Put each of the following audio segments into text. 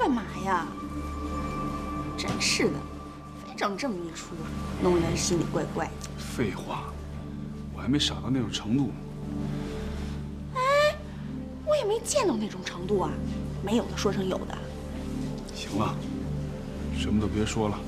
干嘛呀？真是的，非整这么一出，弄得人心里怪怪的。 废话，我还没傻到那种程度。 哎，我也没见到那种程度啊，没有的说成有的。 行了，什么都别说了。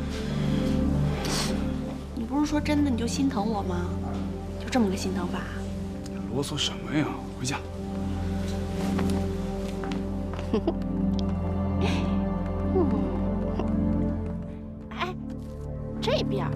你不是说真的你就心疼我吗？就这么个心疼法？ 啰嗦什么呀？回家。 哎，这边。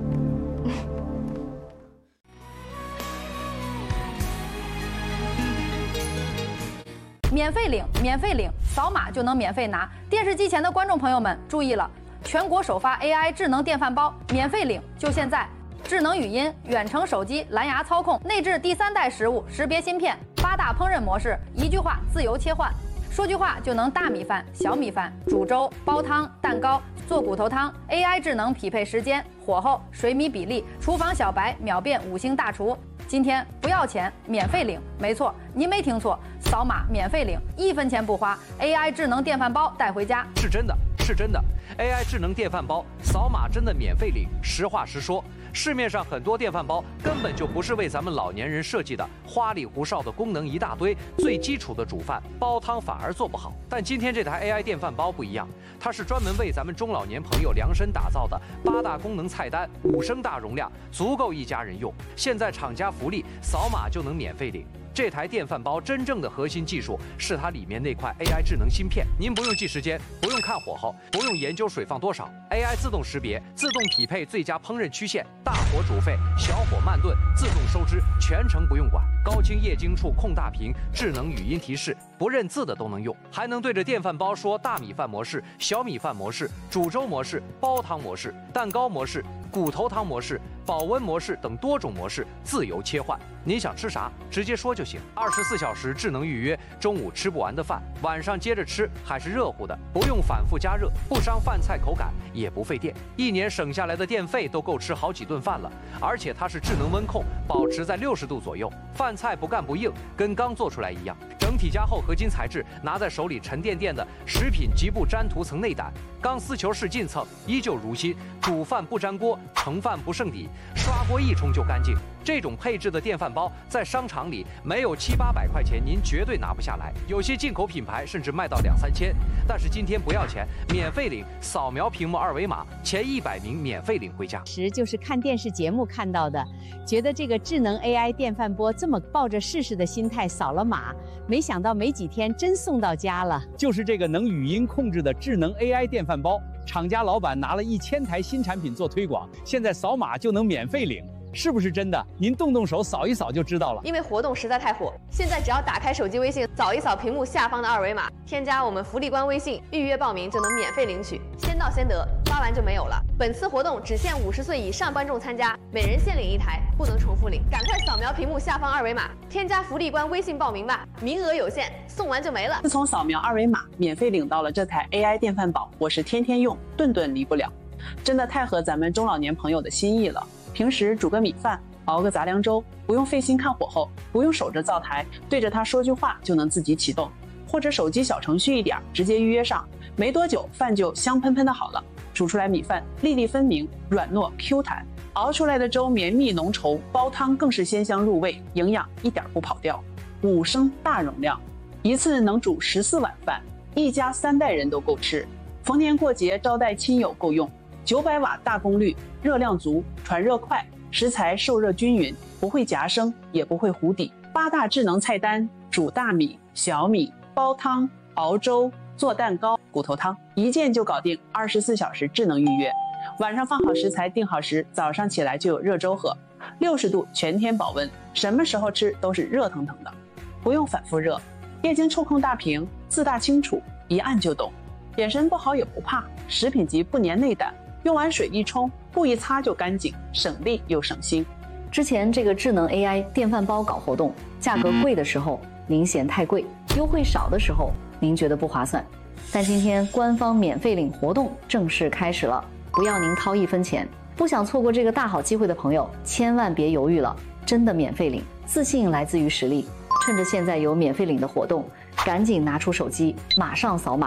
免费领，免费领，扫码就能免费拿。电视机前的观众朋友们注意了，全国首发 AI 智能电饭煲，免费领，就现在！智能语音、远程手机、蓝牙操控，内置第3代食物识别芯片，8大烹饪模式，一句话自由切换，说句话就能大米饭、小米饭、煮粥、煲汤、蛋糕、做骨头汤。AI 智能匹配时间、火候、水米比例，厨房小白秒变5星大厨。今天不要钱，免费领，没错，您没听错，扫码免费领，1分钱不花 ，AI 智能电饭煲带回家。 是真的，是真的 ，AI 智能电饭煲扫码真的免费领。实话实说，市面上很多电饭煲根本就不是为咱们老年人设计的，花里胡哨的功能一大堆，最基础的煮饭煲汤反而做不好。但今天这台 AI 电饭煲不一样，它是专门为咱们中老年朋友量身打造的，8大功能菜单，5升大容量，足够一家人用。现在厂家福利，扫码就能免费领。这台电饭煲真正的核心技术是它里面那块 AI 智能芯片，您不用记时间，不用看火候，不用研究水放多少 ，AI 自动识别，自动匹配最佳烹饪曲线，大火煮沸，小火慢炖，自动收汁，全程不用管。高清液晶处控大屏，智能语音提示，不认字的都能用，还能对着电饭煲说大米饭模式、小米饭模式、煮粥模式、煲汤模式、蛋糕模式、骨头汤模式、保温模式等多种模式自由切换。您想吃啥，直接说就行。24小时智能预约，中午吃不完的饭，晚上接着吃还是热乎的，不用反复加热，不伤饭菜口感，也不费电。1年省下来的电费都够吃好几顿饭了。而且它是智能温控，保持在60度左右，饭菜不干不硬，跟刚做出来一样。整体加厚合金材质，拿在手里沉甸甸的，食品极不粘涂层内胆，钢丝球式进蹭，依旧如新。煮饭不粘锅，盛饭不剩底，刷锅一冲就干净。这种配置的电饭煲在商场里没有700、800块钱，您绝对拿不下来。有些进口品牌甚至卖到2、3千。但是今天不要钱，免费领，扫描屏幕2维码，前100名免费领回家。 就是看电视节目看到的，觉得这个智能 AI 电饭煲这么抱着试试的心态扫了码，没想到没几天真送到家了。 就是这个能语音控制的智能 AI 电饭煲，厂家老板拿了1000台新产品做推广，现在扫码就能免费领。是不是真的？您动手扫一扫就知道了。 因为活动实在太火，现在只要打开手机微信，扫一扫屏幕下方的2维码，添加我们福利官微信，预约报名就能免费领取，先到先得，发完就没有了。本次活动只限50岁以上观众参加，每人限领1台，不能重复领。赶快扫描屏幕下方2维码，添加福利官微信报名吧，名额有限，送完就没了。 自从扫描2维码，免费领到了这台 AI 电饭煲，我是天天用，顿顿离不了，真的太合咱们中老年朋友的心意了。平时煮个米饭，熬个杂粮粥，不用费心看火候，不用守着灶台，对着它说句话就能自己启动，或者手机小程序一点，直接预约上，没多久饭就香喷喷的好了。煮出来米饭粒粒分明，软糯 Q 弹，熬出来的粥绵密浓稠，煲汤更是鲜香入味，营养一点不跑掉。5升大容量，一次能煮14碗饭，一家3代人都够吃，逢年过节招待亲友够用。900瓦大功率，热量足，传热快，食材受热均匀，不会夹生，也不会糊底。8大智能菜单，煮大米、小米、煲汤、熬粥、做蛋糕、骨头汤，一键就搞定，24小时智能预约。晚上放好食材定好时，早上起来就有热粥喝，60度全天保温，什么时候吃都是热腾腾的，不用反复热。液晶触控大屏，字大清楚，一按就懂。眼神不好也不怕，食品级不粘内胆，用完水一冲，布一擦就干净，省力又省心。 之前这个智能 AI 电饭煲搞活动，价格贵的时候您嫌太贵，优惠少的时候您觉得不划算。但今天官方免费领活动正式开始了，不要您掏1分钱。不想错过这个大好机会的朋友，千万别犹豫了，真的免费领，自信来自于实力。趁着现在有免费领的活动，赶紧拿出手机，马上扫码。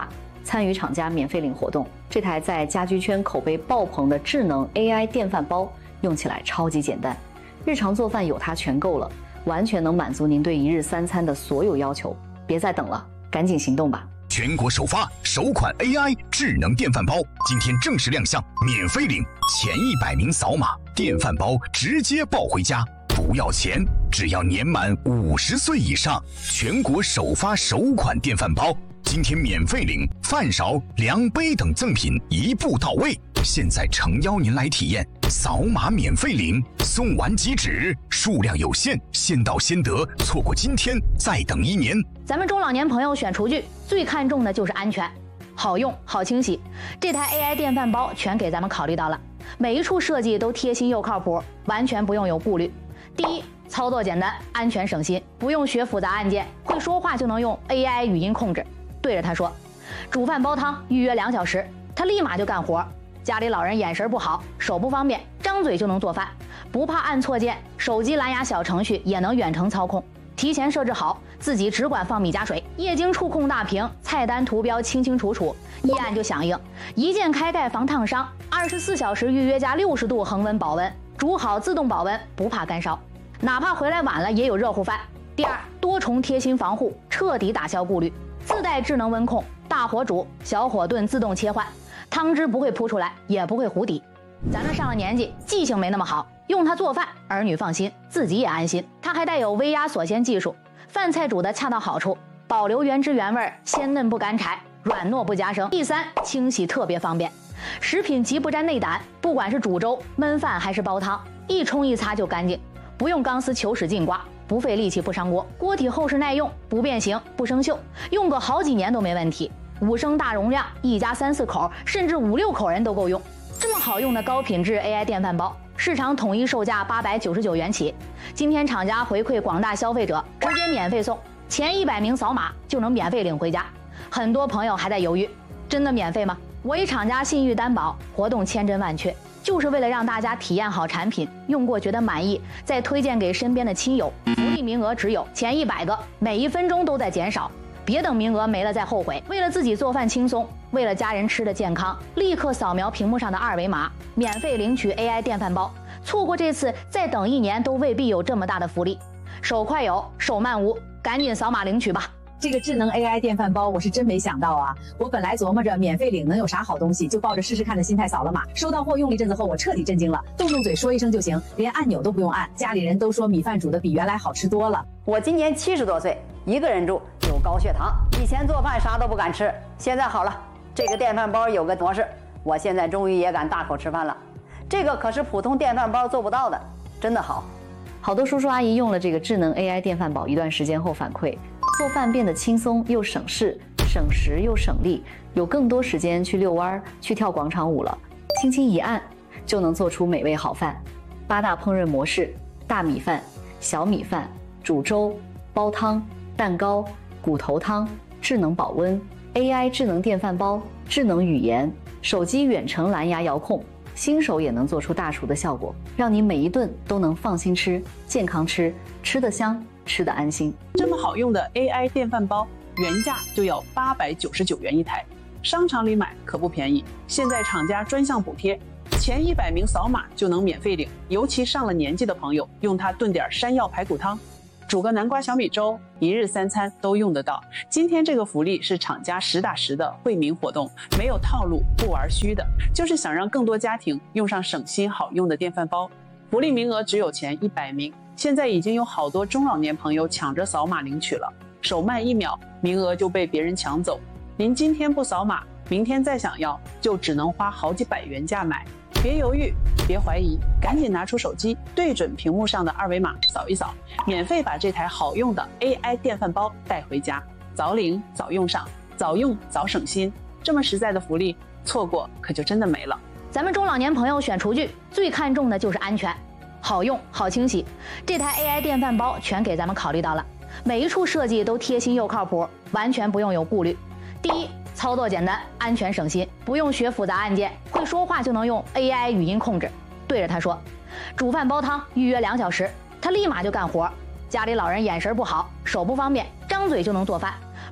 参与厂家免费领活动。这台在家居圈口碑爆棚的智能 AI 电饭煲，用起来超级简单，日常做饭有它全够了，完全能满足您对一日三餐的所有要求。别再等了，赶紧行动吧！ 全国首发首款 AI 智能电饭煲，今天正式亮相，免费领，前100名扫码，电饭煲直接抱回家，不要钱，只要年满50岁以上。全国首发首款电饭煲，今天免费领饭勺、量杯等赠品一步到位。现在诚邀您来体验，扫码免费领，送完即止，数量有限，先到先得，错过今天再等1年。 咱们中老年朋友选厨具最看重的就是安全，好用好清洗。这台 AI 电饭煲全给咱们考虑到了，每一处设计都贴心又靠谱，完全不用有顾虑。第一，操作简单，安全省心，不用学复杂按键，会说话就能用 AI 语音控制，对着它说煮饭煲汤预约2小时，它立马就干活。家里老人眼神不好，手不方便，张嘴就能做饭，不怕按错键，手机蓝牙小程序也能远程操控，提前设置好，自己只管放米加水，液晶触控大屏，菜单图标清清楚楚，一按就响应，一键开盖防烫伤，24小时预约加60度恒温保温，煮好自动保温，不怕干烧，哪怕回来晚了也有热乎饭。第二，多重贴心防护，彻底打消顾虑，自带智能温控，大火煮，小火炖自动切换，汤汁不会扑出来，也不会糊底。咱这上了年纪，记性没那么好，用它做饭，儿女放心，自己也安心。它还带有微压锁鲜技术，饭菜煮得恰到好处，保留原汁原味，鲜嫩不干柴，软糯不夹生。第三，清洗特别方便，食品极不沾内胆，不管是煮粥、焖饭还是煲汤，一冲一擦就干净，不用钢丝球使劲刮，不费力气不伤锅，锅体厚实耐用，不变形不生锈，用个好几年都没问题。5升大容量，一家3、4口，甚至5、6口人都够用。这么好用的高品质 AI 电饭煲，市场统一售价899元起。今天厂家回馈广大消费者，直接免费送，前100名扫码就能免费领回家。很多朋友还在犹豫，真的免费吗？我以厂家信誉担保，活动千真万确，就是为了让大家体验好产品，用过觉得满意，再推荐给身边的亲友。福利名额只有前100个，每1分钟都在减少。别等名额没了再后悔。为了自己做饭轻松，为了家人吃的健康，立刻扫描屏幕上的2维码，免费领取 AI 电饭煲。错过这次，再等1年都未必有这么大的福利。手快有，手慢无，赶紧扫码领取吧。 这个智能 AI 电饭煲我是真没想到啊！我本来琢磨着免费领能有啥好东西，就抱着试试看的心态扫了码。收到货用了一阵子后，我彻底震惊了，动动嘴说一声就行，连按钮都不用按。家里人都说米饭煮的比原来好吃多了。 我今年70多岁，一个人住，有高血糖，以前做饭啥都不敢吃，现在好了，这个电饭煲有个模式，我现在终于也敢大口吃饭了。这个可是普通电饭煲做不到的，真的好。 好多叔叔阿姨用了这个智能 AI 电饭煲一段时间后反馈，做饭变得轻松又省事，省时又省力，有更多时间去遛弯、去跳广场舞了。轻轻一按，就能做出美味好饭。8大烹饪模式：大米饭、小米饭、煮粥、煲汤、蛋糕、骨头汤、智能保温、AI 智能电饭煲、智能语言、手机远程蓝牙遥控。新手也能做出大厨的效果，让你每一顿都能放心吃、健康吃，吃得香，吃得安心。 这么好用的 AI 电饭煲，原价就要899元一台，商场里买可不便宜。现在厂家专项补贴，前100名扫码就能免费领。尤其上了年纪的朋友，用它炖点山药排骨汤，煮个南瓜小米粥，一日3餐都用得到。今天这个福利是厂家实打实的惠民活动，没有套路，不玩虚的，就是想让更多家庭用上省心好用的电饭煲。福利名额只有前100名，现在已经有好多中老年朋友抢着扫码领取了，手慢1秒，名额就被别人抢走。您今天不扫码，明天再想要，就只能花好几百元价买。别犹豫，别怀疑，赶紧拿出手机，对准屏幕上的2维码扫一扫，免费把这台好用的 AI 电饭煲带回家，早领早用上，早用早省心。这么实在的福利，错过可就真的没了。 咱们中老年朋友选厨具最看重的就是安全，好用好清洗。这台 AI 电饭煲全给咱们考虑到了，每一处设计都贴心又靠谱，完全不用有顾虑。第一，操作简单，安全省心，不用学复杂按键，会说话就能用 AI 语音控制，对着它说煮饭煲汤预约2小时，它立马就干活。家里老人眼神不好，手不方便，张嘴就能做饭，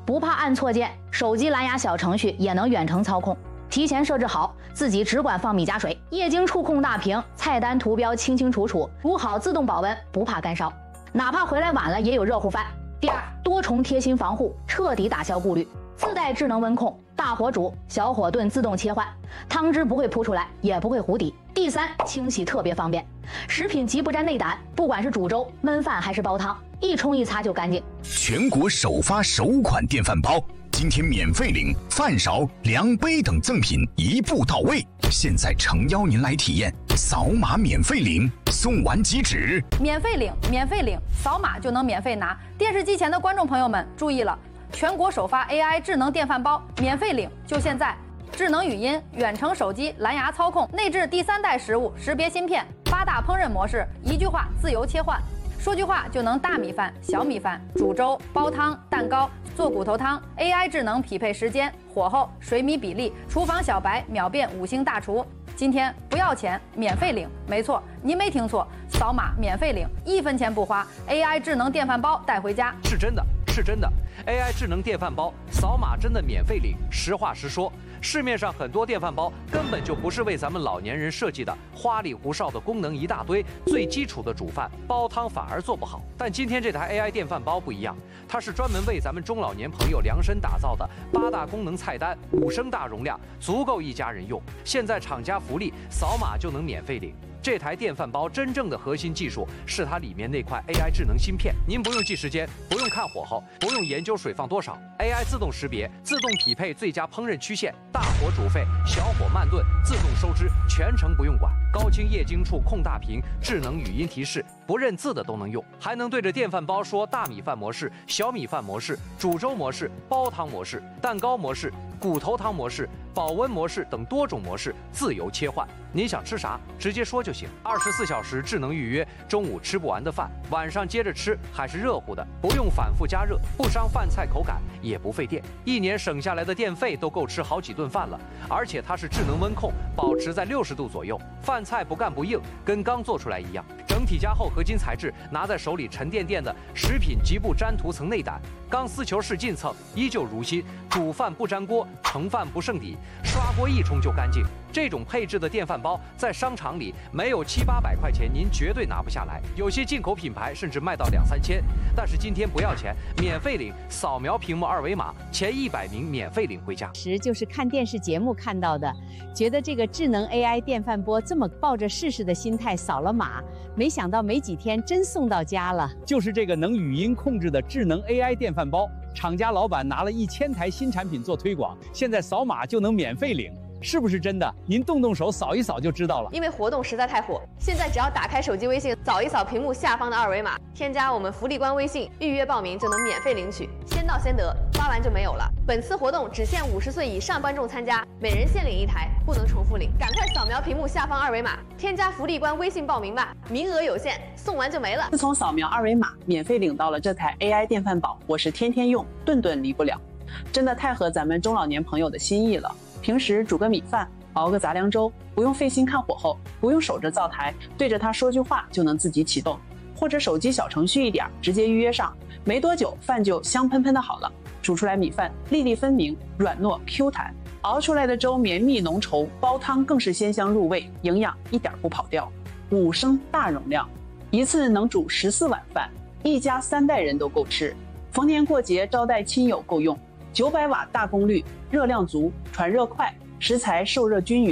不怕按错键，手机蓝牙小程序也能远程操控。提前设置好，自己只管放米加水，液晶触控大屏，菜单图标清清楚楚，煮好自动保温，不怕干烧，哪怕回来晚了也有热乎饭。第二，多重贴心防护，彻底打消顾虑。自带智能温控，大火煮、小火炖自动切换，汤汁不会扑出来，也不会糊底。第三，清洗特别方便，食品极不沾内胆，不管是煮粥、焖饭还是煲汤，一冲一擦就干净。 全国首发首款电饭煲，今天免费领饭勺、量杯等赠品一步到位。现在诚邀您来体验，扫码免费领，送完即止。 免费领，免费领，扫码就能免费拿。电视机前的观众朋友们注意了，全国首发 AI 智能电饭煲，免费领就现在！智能语音、远程手机、蓝牙操控，内置第3代食物识别芯片，8大烹饪模式，一句话自由切换，说句话就能大米饭、小米饭、煮粥、煲汤、蛋糕、做骨头汤。AI 智能匹配时间、火候、水米比例，厨房小白秒变5星大厨。今天不要钱，免费领，没错，您没听错，扫码免费领，1分钱不花 ，AI 智能电饭煲带回家。 是真的，是真的 ，AI 智能电饭煲扫码真的免费领。实话实说，市面上很多电饭煲根本就不是为咱们老年人设计的，花里胡哨的功能一大堆，最基础的煮饭、煲汤反而做不好。但今天这台 AI 电饭煲不一样，它是专门为咱们中老年朋友量身打造的，8大功能菜单，5升大容量，足够一家人用。现在厂家福利，扫码就能免费领。这台电饭煲真正的核心技术是它里面那块 AI 智能芯片，您不用记时间，不用看火候，不用研究水放多少 ，AI 自动识别，自动匹配最佳烹饪曲线，大火煮沸，小火慢炖，自动收汁，全程不用管。高清液晶触控大屏，智能语音提示，不认字的都能用，还能对着电饭煲说大米饭模式、小米饭模式、煮粥模式、煲汤模式、蛋糕模式、骨头汤模式、保温模式等多种模式自由切换。您想吃啥，直接说就行。24小时智能预约，中午吃不完的饭，晚上接着吃还是热乎的，不用反复加热，不伤饭菜口感，也不费电。1年省下来的电费都够吃好几顿饭了。而且它是智能温控，保持在60度左右，饭菜不干不硬，跟刚做出来一样。整体加厚合金材质，拿在手里沉甸甸的，食品极不沾涂层内胆，钢丝球式进蹭，依旧如新。煮饭不粘锅，盛饭不剩底，刷锅一冲就干净。这种配置的电饭煲在商场里没有700-800块钱，您绝对拿不下来。有些进口品牌甚至卖到2-3千。但是今天不要钱，免费领，扫描屏幕2维码，前100名免费领回家。 就是看电视节目看到的，觉得这个智能 AI 电饭煲这么抱着试试的心态扫了码，没想到没几天真送到家了。 就是这个能语音控制的智能 AI 电饭煲，厂家老板拿了1000台新产品做推广，现在扫码就能免费领。是不是真的？您动动手扫一扫就知道了。 因为活动实在太火，现在只要打开手机微信，扫一扫屏幕下方的2维码，添加我们福利官微信，预约报名就能免费领取，先到先得，发完就没有了。本次活动只限50岁以上观众参加，每人限领1台，不能重复领。赶快扫描屏幕下方2维码，添加福利官微信报名吧，名额有限，送完就没了。 自从扫描2维码，免费领到了这台 AI 电饭煲，我是天天用，顿顿离不了，真的太合咱们中老年朋友的心意了。平时煮个米饭，熬个杂粮粥，不用费心看火候，不用守着灶台，对着它说句话就能自己启动，或者手机小程序一点，直接预约上，没多久饭就香喷喷的好了。煮出来米饭粒粒分明，软糯 Q 弹，熬出来的粥绵密浓稠，煲汤更是鲜香入味，营养一点不跑掉。5升大容量，一次能煮14碗饭，一家3代人都够吃。逢年过节招待亲友够用。900瓦大功率，热量足，传热快，食材受热均匀。